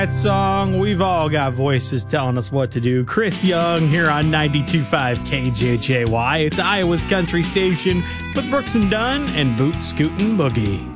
That song, we've all got voices telling us what to do. Chris Young here on 92.5 KJJY. It's Iowa's country station with Brooks and Dunn and Boot Scootin' Boogie.